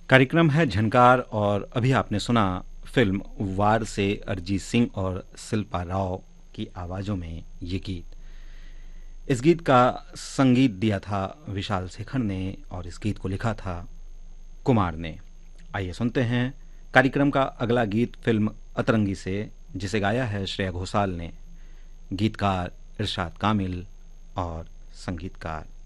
कार्यक्रम है झनकार और अभी आपने सुना फिल्म वार से अरिजीत सिंह और शिल्पा राव की आवाज़ों में ये गीत। इस गीत का संगीत दिया था विशाल शेखर ने और इस गीत को लिखा था कुमार ने। आइए सुनते हैं कार्यक्रम का अगला गीत फिल्म अतरंगी से, जिसे गाया है श्रेया घोषाल ने। गीतकार इरशाद कामिल और संगीतकार